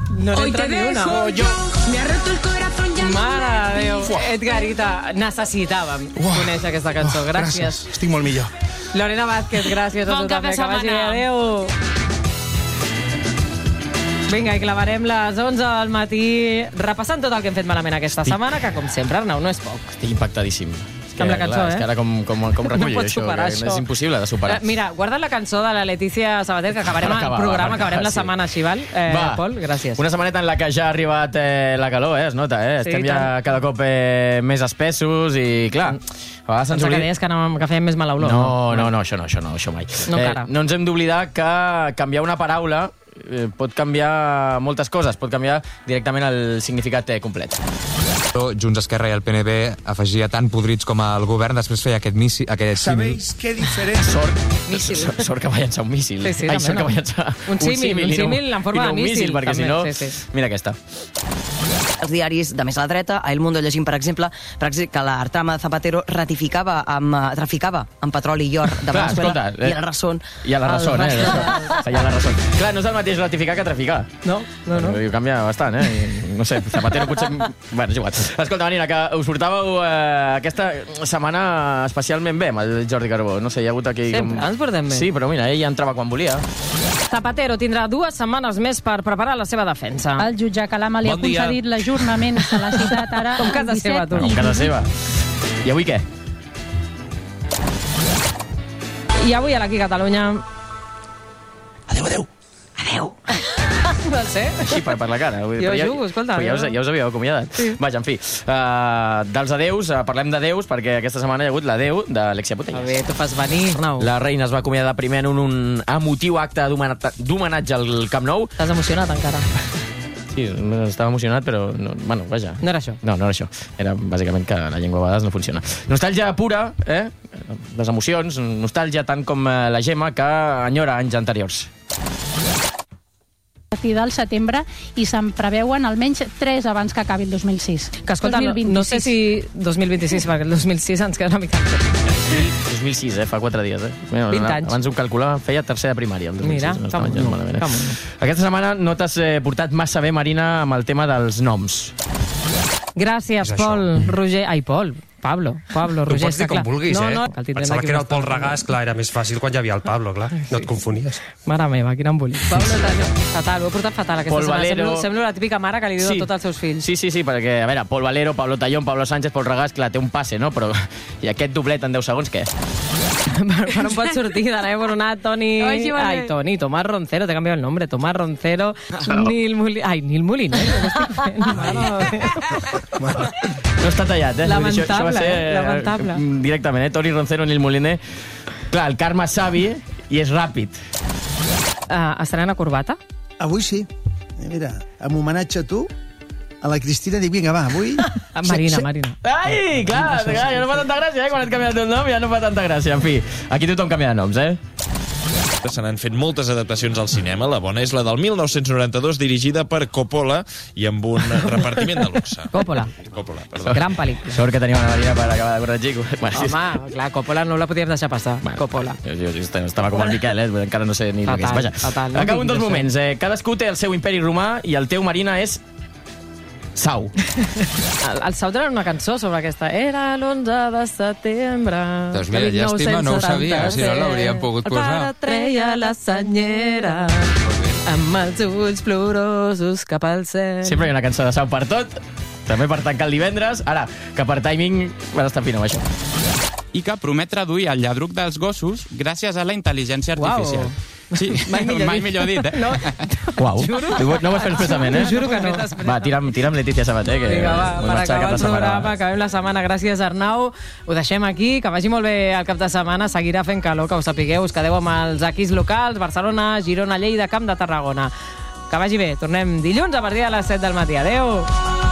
No n'entra ni una. Mare de Déu. Edgarita, necessitàvem conèixer aquesta cançó. Gràcies. Estic molt millor. Lorena Vázquez, gràcies a tu també. Que vagi bé. Adéu. Vinga, i clavarem les 11 del matí repassant tot el que hem fet malament aquesta setmana, que com sempre, Arnau, no és poc. Estic impactadíssim. Amb la cançó, És que ara com recullo pots superar això. És impossible de superar. Mira, guarda't la cançó de la Letícia Sabater, que acabarem el programa, acabarem la setmana així, val? Pol, gràcies. Una setmaneta en la que ja ha arribat la calor, es nota, Estem ja cada cop més espessos i, clar, a vegades ens que deies que fèiem més mala olor. No, això mai. No ens hem d'oblidar que canviar una paraula pot canviar moltes coses, pot canviar directament el significat complet. Junts, Esquerra i el PNB afegia tan podrits com el govern, després feia aquest ¿Sabéis qué diferencia? Sort que va llançar un míssil. Sí, sort que va llançar un símil en forma de míssil. Perquè si no, mira aquesta. Els diaris de més a la dreta, a El Mundo llegim, per exemple, que l'Artama Zapatero traficava amb petroli i or de Venezuela. I a la Razón. I a la Razón, feia la Razón. Clar, no és el mateix ratificar que traficar. No. Canvia bastant, No sé, Zapatero potser... Bueno, és igual. Escolta, Marina, que us portàveu aquesta setmana especialment bé amb el Jordi Carbó. No sé, hi ha hagut aquí... Sempre ens portem bé. Sí, però mira, ell entrava quan volia. Zapatero tindrà 2 setmanes més per preparar la seva defensa. El jutge Calama li ha concedit l'ajornament de la ciutat ara... Com casa seva, tu. Com casa seva. I avui què? I avui a l'Aquí Catalunya... Adéu. No sé. Així, per la cara. Jo jugo, escolta. Ja us havíeu acomiadat. Sí. Vaja, en fi. Dels adeus, parlem d'adeus, perquè aquesta setmana hi ha hagut l'adeu d'Alexia Putellas. Bé, tu fas venir, Arnau. La reina es va acomiadar primer en un emotiu acte d'homenatge al Camp Nou. T'has emocionat encara? Sí, estava emocionat, però... Bueno, vaja. No era això. No era això. Era bàsicament que la llengua a vegades no funciona. Nostàlgia pura, les emocions, nostàlgia tant com la Gemma, que enyora anys anteriors. A partir del setembre i se'n preveuen almenys 3 abans que acabi el 2006. Que escolta, no sé si 2026, perquè el 2006 ens queda una mica... 2006, fa 4 dies, 20 anys. Abans ho calculava, feia tercera de primària, el 2006. Mira, Aquesta setmana no t'has portat massa bé, Marina, amb el tema dels noms. Gràcies, Pol, Roger... Ai, Pablo, Roger... Tu pots dir com vulguis, Pensava que era el Pol Regàs, clar, era més fàcil quan hi havia el Pablo, clar. No et confonies. Mare meva, quin embolic. Pablo Tallón, fatal, ho he portat fatal aquesta setmana. Sembla la típica mare que li diu a tots els seus fills. Sí, perquè, a veure, Pol Valero, Pablo Tallón, Pablo Sánchez, Pol Regàs, clar, té un passe, no? Però, i aquest doblet en 10 segons, què? Per on pot sortir d'anar per anar Toni... Ai, Tomás Roncero, t'he canviat el nombre. Tomás Roncero, Nil Moliner... Ai, Nil Moliner, què estic fent? No està tallat, Lamentable. Directament, Toni Roncero, Nil Moliner. Clar, el Carme Savi i és ràpid. Estaran a corbata? Avui sí. Mira, en homenatge a tu, a la Cristina dic, vinga, va, avui... Marina. Ai, clar, ja no fa tanta gràcia, quan et canvia el nom ja no fa tanta gràcia. En fi, aquí tothom canvia de noms, Se n'han fet moltes adaptacions al cinema. La bona és la del 1992, dirigida per Coppola i amb un repartiment de luxe. Coppola, perdó. Gran pel·lícula. Sort que tenim una Marina per acabar de corregir. Home, clar, Coppola no la podíem deixar passar. Coppola. Jo estava com el Miquel, encara no sé ni el que és. Vaja, acabo en 2 moments. Cadascú té el seu imperi romà i el teu, Marina, és... Sau. El Sau tenen una cançó sobre aquesta. Era l'11 de setembre. Doncs mira, llàstima, no ho sabia, si no l'hauríem pogut posar. El pare treia la senyera amb els ulls plorosos cap al cel. Sempre hi ha una cançó de Sau per tot, també per tancar el divendres. Ara, que per timing vas estar fina amb això. I que promet reduir el lladruc dels gossos gràcies a la intel·ligència artificial. Sí, mai millor dit, No. Uau, no ho vas fer expressament, Juro que no. Va, tira'm Letícia Sabater, que... Vinga, va, per acabar el programa, acabem la setmana. Gràcies, Arnau. Ho deixem aquí, que vagi molt bé el cap de setmana. Seguirà fent calor, que ho sapigueu. Us quedeu amb els equips locals, Barcelona, Girona, Lleida, Camp de Tarragona. Que vagi bé. Tornem dilluns a partir de les 7 del matí. Adéu!